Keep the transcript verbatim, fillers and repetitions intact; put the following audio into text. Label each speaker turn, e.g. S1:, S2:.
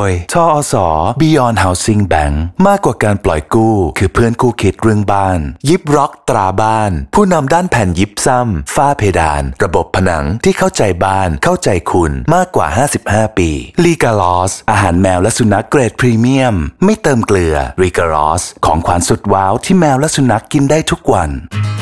S1: ยทอส Beyond Housing Bank มากกว่าการปล่อยกู้คือเพื่อนคู่คิดเรื่องบ้านยิปร็อกตราบ้านผู้นำด้านแผ่นยิปซัมฝ้าเพดานระบบผนังที่เข้าใจบ้านเข้าใจคุณมากกว่าห้าสิบห้าปีลีกาลอสอาหารแมวและสุนัขเกรดพรีเมียมไม่เติมเกลือลีกาลอสของขวัญสุดว้าวที่แมวและสุนัขกินได้ทุกวัน